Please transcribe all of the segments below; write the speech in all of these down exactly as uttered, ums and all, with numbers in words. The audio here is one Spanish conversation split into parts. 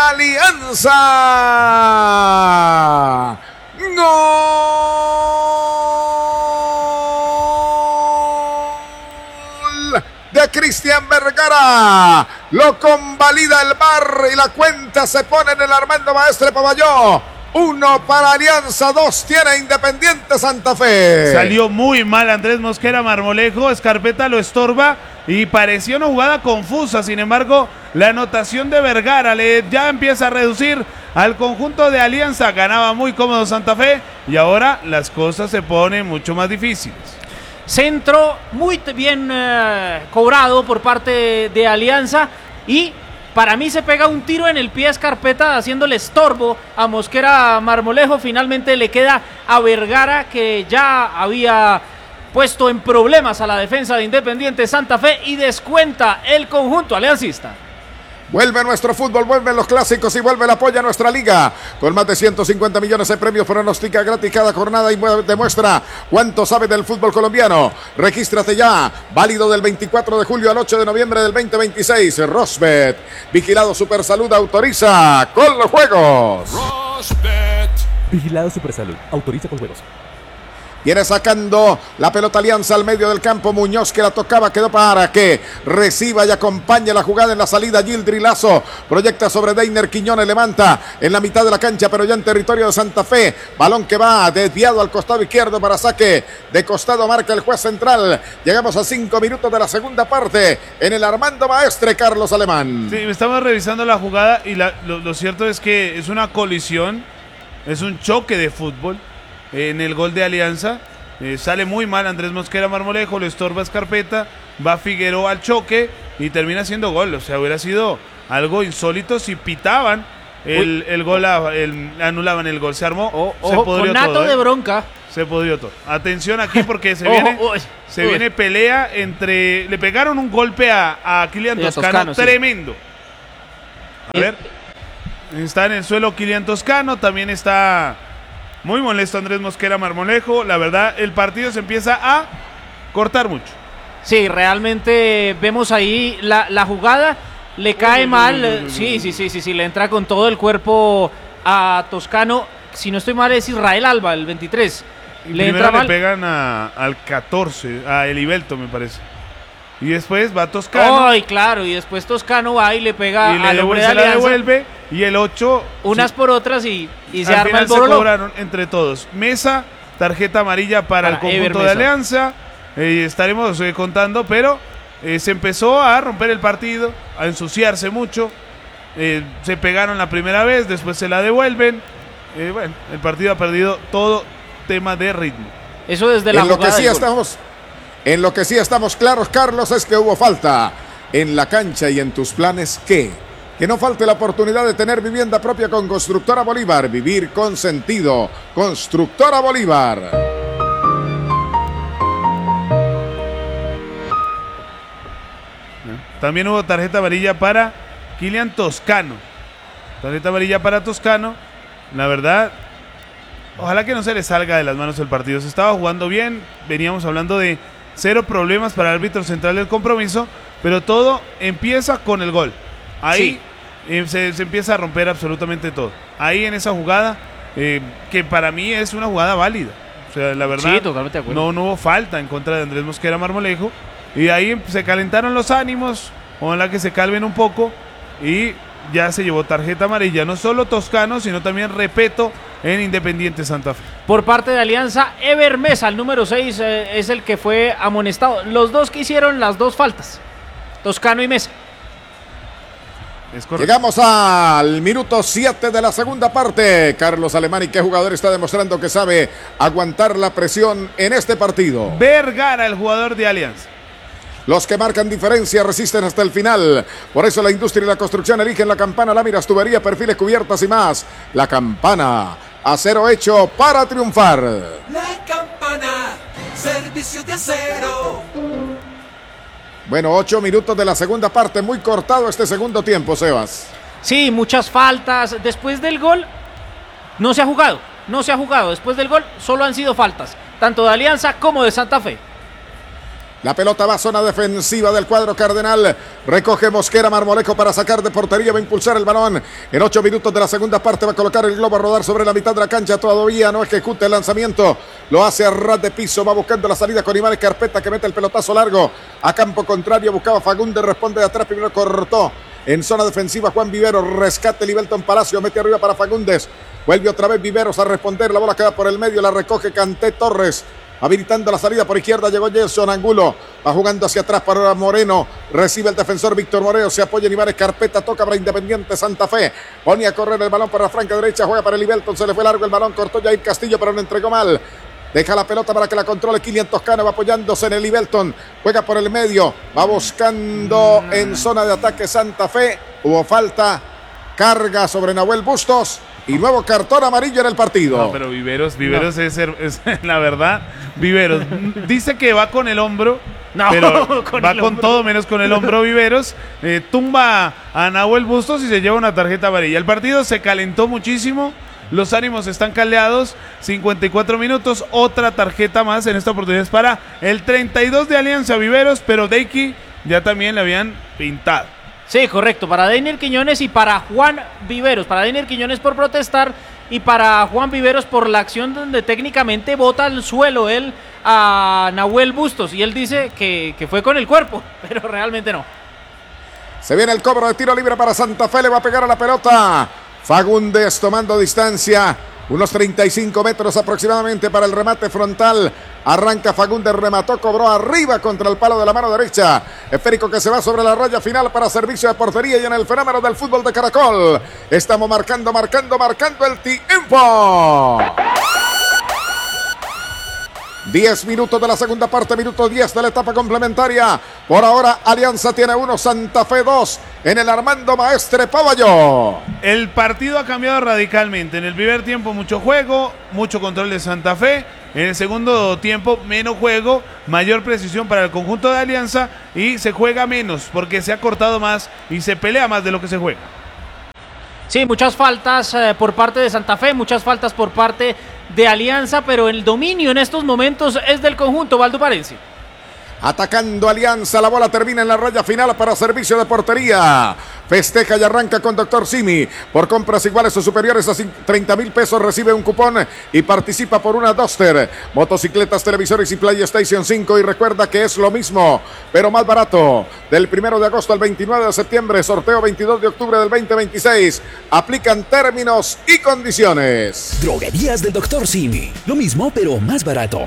Alianza. ¡Gol de Cristian Vergara! Lo convalida el V A R y la cuenta se pone en el Armando Maestre Pavalló. Uno para Alianza, dos tiene Independiente Santa Fe. Salió muy mal Andrés Mosquera Marmolejo, Scarpetta lo estorba y parecía una jugada confusa. Sin embargo, la anotación de Vergara le ya empieza a reducir al conjunto de Alianza. Ganaba muy cómodo Santa Fe y ahora las cosas se ponen mucho más difíciles. Centro muy bien eh, cobrado por parte de Alianza y para mí se pega un tiro en el pie a Scarpetta haciéndole estorbo a Mosquera Marmolejo. Finalmente le queda a Vergara, que ya había puesto en problemas a la defensa de Independiente Santa Fe, y descuenta el conjunto aliancista. Vuelve nuestro fútbol, vuelven los clásicos y vuelve el apoyo a nuestra liga. Con más de ciento cincuenta millones de premios, pronostica gratis cada jornada y demuestra cuánto sabe del fútbol colombiano. Regístrate ya, válido del veinticuatro de julio al ocho de noviembre del veinte veintiséis. Rosbet, vigilado Supersalud, autoriza con los juegos. Rosbet, vigilado Supersalud, autoriza con juegos. Viene sacando la pelota Alianza al medio del campo. Muñoz, que la tocaba, quedó para que reciba y acompañe la jugada en la salida. Gildri Lazo proyecta sobre Deiner Quiñones, levanta en la mitad de la cancha, pero ya en territorio de Santa Fe. Balón que va desviado al costado izquierdo para saque de costado, marca el juez central. Llegamos a cinco minutos de la segunda parte en el Armando Maestre, Carlos Alemán. Sí, estamos revisando la jugada y la, lo, lo cierto es que es una colisión, es un choque de fútbol. En el gol de Alianza eh, sale muy mal Andrés Mosquera Marmolejo, lo estorba Scarpetta, va Figueroa al choque y termina siendo gol. O sea, hubiera sido algo insólito si pitaban el, el gol, el, anulaban el gol. Se armó, oh, se ojo, podrió con nato todo, ¿eh? de bronca. Se podrió todo. Atención aquí porque se viene oh, oh, se oh. viene pelea entre... Le pegaron un golpe a, a Kylian Toscano, Toscano tremendo. Sí. A ver, está en el suelo Kylian Toscano, también está... Muy molesto Andrés Mosquera Marmolejo. La verdad, el partido se empieza a cortar mucho. Sí, realmente vemos ahí la, la jugada. Le cae mal. Sí, sí, sí, sí, sí. Le entra con todo el cuerpo a Toscano. Si no estoy mal, es Israel Alba, el veintitrés. Y le entra mal. Le pegan a, al catorce, a Elivelto, me parece. Y después va Toscano. Ay, claro, y después Toscano va y le pega y le al hombre de se la Alianza. devuelve, y el ocho... Unas sí, por otras y, y se al arma el final borolo. Se cobraron entre todos. Mesa, tarjeta amarilla para, para el conjunto de Alianza. Eh, estaremos eh, contando, pero eh, se empezó a romper el partido, a ensuciarse mucho. Eh, se pegaron la primera vez, después se la devuelven. Eh, bueno, el partido ha perdido todo tema de ritmo. Eso desde la en lo jugada que sí estamos En lo que sí estamos claros, Carlos, es que hubo falta en la cancha. Y en tus planes, ¿qué? Que no falte la oportunidad de tener vivienda propia con Constructora Bolívar. Vivir con sentido. Constructora Bolívar. También hubo tarjeta amarilla para Kylian Toscano. Tarjeta amarilla para Toscano. La verdad, ojalá que no se le salga de las manos el partido. Se estaba jugando bien. Veníamos hablando de cero problemas para el árbitro central del compromiso, pero todo empieza con el gol. Ahí sí. eh, se, se empieza a romper absolutamente todo. Ahí en esa jugada, eh, que para mí es una jugada válida. O sea, la verdad, sí, totalmente de acuerdo. No, no hubo falta en contra de Andrés Mosquera Marmolejo. Y ahí se calentaron los ánimos, ojalá que se calmen un poco. Y ya se llevó tarjeta amarilla, no solo Toscano, sino también Repeto en Independiente Santa Fe. Por parte de Alianza, Ever Mesa, el número seis, eh, es el que fue amonestado. Los dos que hicieron las dos faltas, Toscano y Mesa. Es Llegamos al minuto siete de la segunda parte. Carlos Alemán, ¿y qué jugador está demostrando que sabe aguantar la presión en este partido? Vergara, el jugador de Alianza. Los que marcan diferencia resisten hasta el final. Por eso la industria y la construcción eligen la Campana, láminas, tubería, perfiles, cubiertas y más. La Campana, acero hecho para triunfar. La Campana, servicio de acero. Bueno, ocho minutos de la segunda parte, muy cortado este segundo tiempo, Sebas. Sí, muchas faltas. Después del gol, no se ha jugado, no se ha jugado. Después del gol, solo han sido faltas, tanto de Alianza como de Santa Fe. La pelota va a zona defensiva del cuadro cardenal. Recoge Mosquera, Marmolejo para sacar de portería. Va a impulsar el balón. En ocho minutos de la segunda parte va a colocar el globo a rodar sobre la mitad de la cancha. Todavía no ejecuta el lanzamiento. Lo hace a ras de piso. Va buscando la salida con Iván Carpeta, que mete el pelotazo largo. A campo contrario buscaba Fagundes. Responde de atrás. Primero cortó. En zona defensiva Juan Vivero. Rescate Libelton Palacio. Mete arriba para Fagundes. Vuelve otra vez Viveros a responder. La bola queda por el medio. La recoge Canté Torres. Habilitando la salida por izquierda, llegó Gerson Angulo, va jugando hacia atrás para Moreno, recibe el defensor Víctor Moreno, se apoya en Iván Carpeta, toca para Independiente Santa Fe, pone a correr el balón para la franca derecha, juega para el Libelton, se le fue largo el balón, cortó Jair Castillo, pero no entregó mal. Deja la pelota para que la controle Kilian Toscano, va apoyándose en el Libelton, juega por el medio, va buscando en zona de ataque Santa Fe, hubo falta, carga sobre Nahuel Bustos y nuevo cartón amarillo en el partido. No, pero Viveros, Viveros no. es, es, la verdad, Viveros dice que va con el hombro, no, pero con va con hombro. Todo menos con el hombro Viveros, eh, tumba a Nahuel Bustos y se lleva una tarjeta amarilla. El partido se calentó muchísimo, los ánimos están caldeados, cincuenta y cuatro minutos, otra tarjeta más, en esta oportunidad es para el treinta y dos de Alianza Viveros, pero Deiki ya también le habían pintado. Sí, correcto, para Deiner Quiñones y para Juan Viveros, para Deiner Quiñones por protestar y para Juan Viveros por la acción donde técnicamente bota al suelo él a Nahuel Bustos y él dice que, que fue con el cuerpo, pero realmente no. Se viene el cobro de tiro libre para Santa Fe, le va a pegar a la pelota Fagundes tomando distancia, unos treinta y cinco metros aproximadamente para el remate frontal. Arranca Fagundes, remató, cobró arriba contra el palo de la mano derecha. Esférico que se va sobre la raya final para servicio de portería y en el fenómeno del fútbol de Caracol. Estamos marcando, marcando, marcando el tiempo. diez minutos de la segunda parte, minuto diez de la etapa complementaria. Por ahora Alianza tiene uno, Santa Fe dos en el Armando Maestre Pavayo. El partido ha cambiado radicalmente. En el primer tiempo mucho juego, mucho control de Santa Fe. En el segundo tiempo menos juego, mayor precisión para el conjunto de Alianza y se juega menos porque se ha cortado más y se pelea más de lo que se juega. Sí, muchas faltas eh, por parte de Santa Fe, muchas faltas por parte de Alianza, pero el dominio en estos momentos es del conjunto valdoparense. Atacando Alianza, la bola termina en la raya final para servicio de portería. Festeja y arranca con Doctor Simi. Por compras iguales o superiores a treinta mil pesos recibe un cupón y participa por una Duster, motocicletas, televisores y PlayStation cinco. Y recuerda que es lo mismo, pero más barato. Del primero de agosto al veintinueve de septiembre, sorteo veintidós de octubre del veinte veintiséis. Aplican términos y condiciones. Droguerías del Doctor Simi. Lo mismo, pero más barato.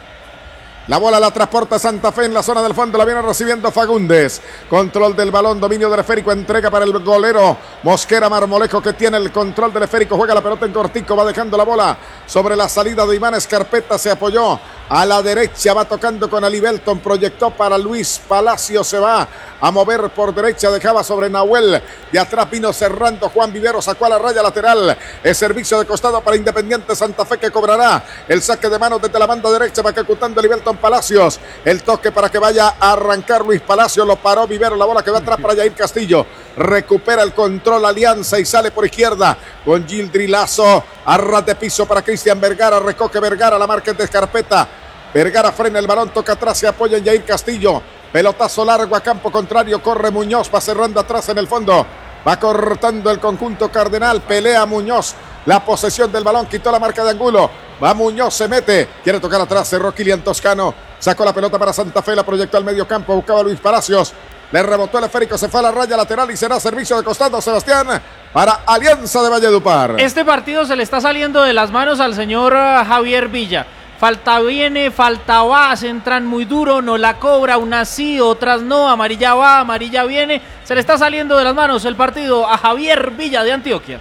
La bola la transporta Santa Fe en la zona del fondo, la viene recibiendo Fagundes. Control del balón, dominio del esférico, entrega para el golero Mosquera Marmolejo que tiene el control del esférico, juega la pelota en cortico, va dejando la bola sobre la salida de Iván Escarpeta, se apoyó a la derecha, va tocando con Alibelton, proyectó para Luis Palacio, se va a mover por derecha, dejaba sobre Nahuel, de atrás vino cerrando Juan Vivero, sacó a la raya lateral, el servicio de costado para Independiente Santa Fe que cobrará el saque de manos desde la banda derecha, va ejecutando Alibelton Palacios, el toque para que vaya a arrancar Luis Palacio, lo paró Vivero, la bola que va atrás para Jair Castillo, recupera el control Alianza y sale por izquierda con Gildri Lazo, a ras de piso para Cristian Vergara, recoge Vergara, la marca de Escarpeta, Vergara frena el balón, toca atrás, se apoya en Jair Castillo, pelotazo largo a campo contrario, corre Muñoz, va cerrando atrás en el fondo, va cortando el conjunto cardenal, pelea Muñoz, la posesión del balón, quitó la marca de Angulo, va Muñoz, se mete, quiere tocar atrás, cerró Kilian Toscano, sacó la pelota para Santa Fe, la proyectó al medio campo, buscaba Luis Palacios, le rebotó el esférico, se fue a la raya lateral y será servicio de costado, Sebastián, para Alianza de Valledupar. Este partido se le está saliendo de las manos al señor Javier Villa. Falta viene, falta va, se entran muy duro, no la cobra, unas sí, otras no, amarilla va, amarilla viene, se le está saliendo de las manos el partido a Javier Villa de Antioquia.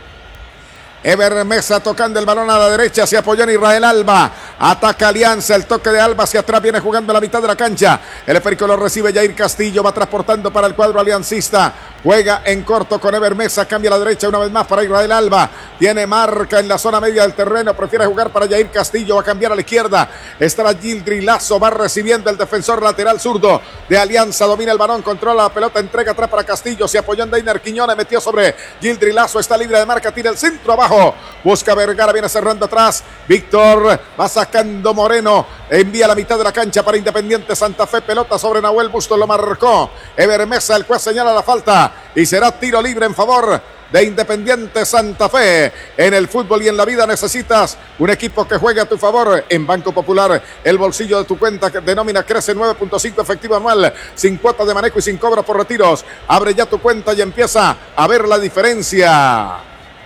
Ever Mesa tocando el balón a la derecha, se apoyó en Israel Alba, ataca Alianza, el toque de Alba hacia atrás, viene jugando a la mitad de la cancha, el esférico lo recibe Jair Castillo, va transportando para el cuadro aliancista, juega en corto con Ever Mesa, cambia a la derecha una vez más para Israel Alba, tiene marca en la zona media del terreno, prefiere jugar para Jair Castillo, va a cambiar a la izquierda, estará Gildri Lazo, va recibiendo el defensor lateral zurdo de Alianza, domina el balón, controla la pelota, entrega atrás para Castillo, se apoyó en Deiner Quiñones, metió sobre Gildri Lazo, está libre de marca, tira el centro abajo, busca Vergara, viene cerrando atrás, Víctor va a sacando Moreno, envía a la mitad de la cancha para Independiente Santa Fe, pelota sobre Nahuel Bustos, lo marcó Ever Mesa, el juez señala la falta y será tiro libre en favor de Independiente Santa Fe. En el fútbol y en la vida necesitas un equipo que juegue a tu favor. En Banco Popular, el bolsillo de tu cuenta de nómina crece nueve punto cinco efectivo anual, sin cuotas de manejo y sin cobro por retiros. Abre ya tu cuenta y empieza a ver la diferencia.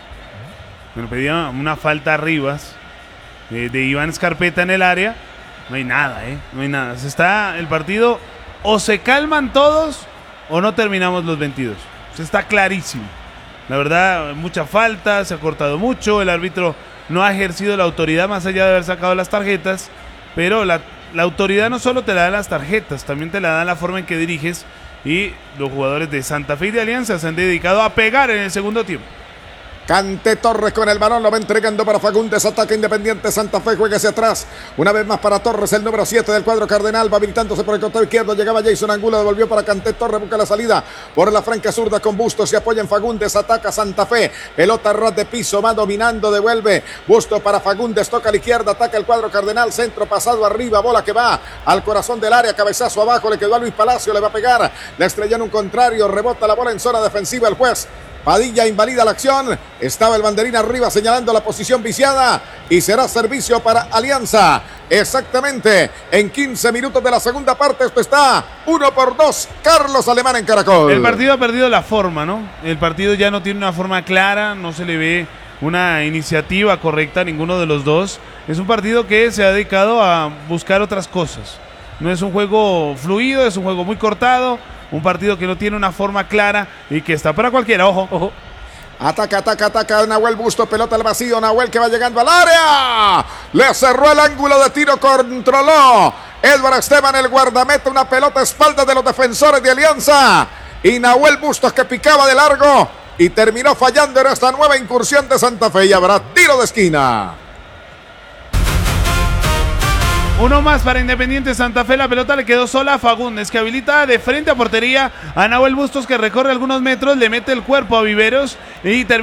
Me pedía una falta a Rivas eh, de Iván Scarpeta en el área. No hay nada, ¿eh? No hay nada. Se está el partido, o se calman todos o no terminamos los veintidós. Se está clarísimo. La verdad, mucha falta, se ha cortado mucho. El árbitro no ha ejercido la autoridad más allá de haber sacado las tarjetas. Pero la, la autoridad no solo te la da las tarjetas, también te la da la forma en que diriges. Y los jugadores de Santa Fe y de Alianza se han dedicado a pegar en el segundo tiempo. Cante Torres con el balón, lo va entregando para Fagundes, ataca Independiente Santa Fe, juega hacia atrás, una vez más para Torres, el número siete del cuadro cardenal, va habilitándose por el costado izquierdo, llegaba Jason Angulo, devolvió para Cante Torres, busca la salida por la franca zurda con Bustos, se apoya en Fagundes, ataca Santa Fe, pelota ras de piso, va dominando, devuelve, Bustos para Fagundes, toca a la izquierda, ataca el cuadro cardenal, centro pasado arriba, bola que va al corazón del área, cabezazo abajo, le quedó a Luis Palacio, le va a pegar, le estrelló en un contrario, rebota la bola en zona defensiva el juez. Padilla invalida la acción, estaba el banderín arriba señalando la posición viciada y será servicio para Alianza. Exactamente en quince minutos de la segunda parte, esto está uno por dos, Carlos Alemán en Caracol. El partido ha perdido la forma, ¿no? El partido ya no tiene una forma clara, no se le ve una iniciativa correcta a ninguno de los dos. Es un partido que se ha dedicado a buscar otras cosas. No es un juego fluido, es un juego muy cortado. Un partido que no tiene una forma clara y que está para cualquiera, ojo. Ojo. Ataca, ataca, ataca Nahuel Bustos, pelota al vacío, Nahuel que va llegando al área. Le cerró el ángulo de tiro, controló Edward Esteban, el guardameta, una pelota a espaldas de los defensores de Alianza. Y Nahuel Bustos que picaba de largo y terminó fallando en esta nueva incursión de Santa Fe y habrá tiro de esquina. Uno más para Independiente Santa Fe, la pelota le quedó sola a Fagundes, que habilita de frente a portería a Nahuel Bustos, que recorre algunos metros, le mete el cuerpo a Viveros y termina